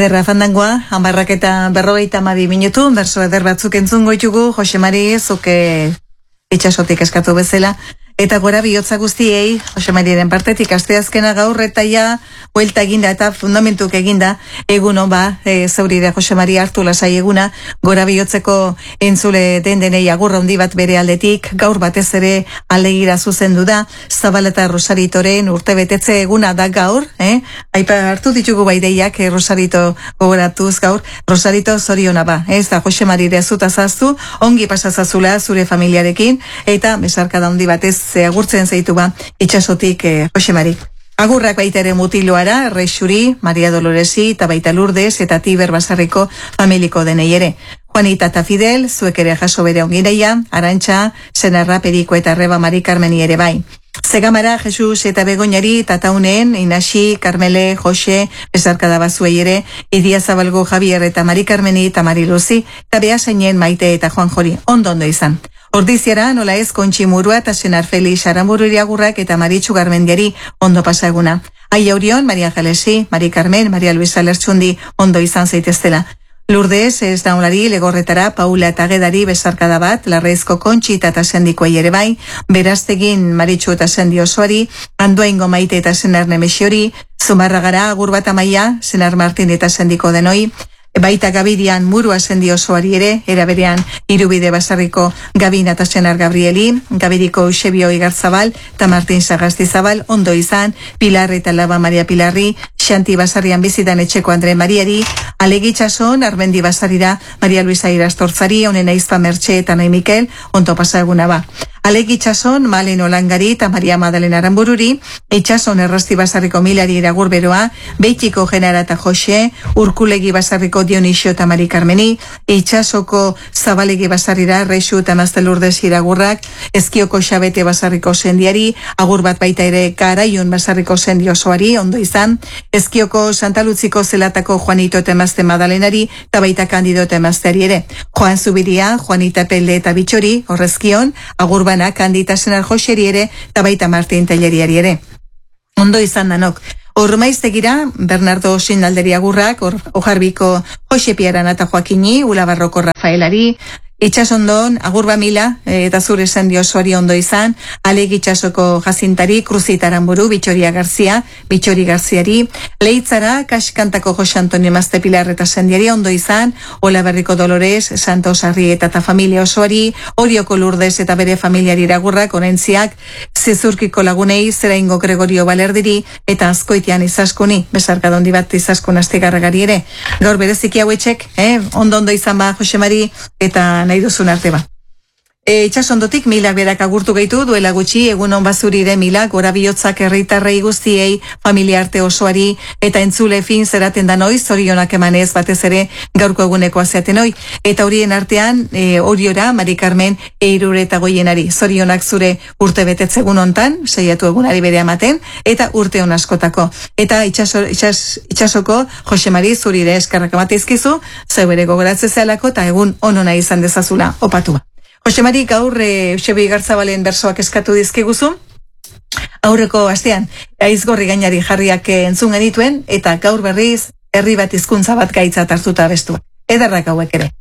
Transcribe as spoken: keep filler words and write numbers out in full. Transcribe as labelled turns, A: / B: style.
A: Ederra fandangoa, hamarrak eta berrogeita hamabi minutu, berso eder batzuk entzun goitugu, Jose Mari, zuke itxasotik eskatu bezala, eta gora bihotza guztiei, Jose Mariren partetik, asteazkena gaur eta ja, huelta eginda eta fundamentuk eginda, eguno ba, e, zeuride Jose Mari hartu lasai eguna, gora bihotzeko entzule den denei agurra handi bat bere aldetik, gaur batez ere alegira zuzendu da, Zabala eta Rosaritoren urte betetze eguna da gaur, eh? Aipa hartu ditugu baideiak, eh, Rosarito gogoratuz gaur, Rosarito zoriona ba, ez da Jose Marire zuta zaztu, ongi pasazazula zure familiarekin, eta besarka da handi batez ze agurtzen zaitu ba, itxasotik eh, Jose Mari. Agurrak baita ere mutiloara, Reixuri, Maria Doloresi, eta baita Lourdes, eta Tiber Basarriko familiko denei ere. Juanita eta Fidel, zuek ere jaso bere ongireia, Arantxa, Senarra, Periko eta Reba Mari Carmeni ere bai. Zegamara, Jesus eta Begoñari, Tatauneen, Inasi, Carmele, Jose, besarkada bazuei ere, Idia Zabalgo, Javier eta Mari Carmeni eta Mari Luzi, eta Beasainen, Maite eta Juan Jori, ondo ondo izan. Ordiziara, nola ez, Kontxi Murua eta Senar Felix Arambururi agurrak eta Maritxu Garmendiari ondo pasa eguna. Aia Orion, Maria Jalesi, Mari Carmen, Maria Luisa Lertxundi ondo izan zaiteztela. Lourdes, ez daunlari, legorretara, Paula eta Gedari besarkada bat, Larreizko Kontxi eta Sendikoei ere bai, Beraztegin Maritxu eta Sendi osoari, Andoaingo Maite eta Senar Nemesiori, Zumarragara, agur bat amaia, Senar Martin eta Sendiko denoi, baita Gabirian Murua Sendi osoari ere, era berean Irubide Basarriko Gabina eta Senar Gabrieli, Gabiriko Eusebio Igarzabal eta Martin Sagastizabal, ondo izan, Pilar eta Laba Maria Pilarri, Xanti Basarrian bizitan etxeko Andre Mariari, Alegitxason, Armendi Basarira, Maria Luisa Irastortzari, Onen Aizpa Mertxe eta Noi Mikel, ondo pasa eguna ba. Alegitxason, Malen Olangari eta Maria Madalena Arambururi, Itxason Errasti Basarriko Milari iragur beroa, Beitiko Genara eta Jose, Urkulegi Basarriko Dionisio eta Mari Carmeni, Itxasoko Zabalegi Basarrira, Reixu eta Mazte Lourdes iragurrak, Ezkioko Xabete Basarriko Sendiari, agur bat baita ere Karaion Basarriko Sendi osoari, ondo izan, Ezkioko Santa Lutziko Zelatako Juanito eta Mazte Madalenari, eta baita Kandido eta Mazteari ere. Joan Zubiria, Juanita Pelle eta Bitxori, horrezkion, agur bana Kandita Senar Joseri ere, eta baita Martin Telleriari ere. Ondo izan danok. Ormaiztegira, Bernardo Sindalderi agurrak, Ojarbiko Jose Piaran eta Joakini, Ulabarroko Rafaelari, Itxasondon, agurba mila, eta zure esan osoari ondo izan, Alegi Itxasoko Jazintari, Kruzita Aramburu, Bitxoria Garzia, Bitxori Garziari, Leitzara, Kaskantako Jose Antonio Mazte Pilar eta Sendiari ondo izan, Olaberriko Dolores, Santos Arrieta eta familia osoari, Orioko Lourdes eta bere familiari iragurrak, Onentziak, Zezurkiko lagunei, Zeraingo Gregorio Balerdiri, eta Azkoitian Izaskuni, besarka dondi bat Izaskun astegarragari ere. Gaur bereziki hauetxek, eh? ondo ondo izan ba Jose Mari, eta nahi duzun arte ba. E, itxasondotik milak berak agurtu gaitu, duela gutxi, egun on bazurire milak, gora bihotzak herritarrei guztiei, familia arte osoari, eta entzule fin zeraten da noiz, zorionak emanez batez ere gaurko eguneko azeaten hoi. Eta horien artean, e, horiora, Mari Carmen, eirure eta goienari, zorionak zure urte betetze egun ontan, seiatu egunari bere amaten, eta urte on askotako. Eta itxaso, itxas, itxasoko, Jose Mari, zurire eskarrak amatezkizu, zeu ere gogoratze zehalako, eta egun onona izan dezazula, opatua. Jose Mari, gaur e, Eusebio Igarzabalen bersoak eskatu dizkiguzu. Aurreko astean, Aizgorri gainari jarriak entzun genituen, eta gaur berriz, herri bat hizkuntza bat gaitzat hartuta bestua. Ederrak hauek ere.